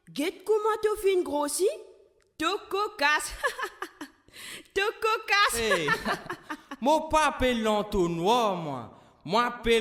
Get comment tu fin grossi? Tu cocasse. Tu cocasse. Hey, moi pas appelle l'entonnoir, moi. Moi appelle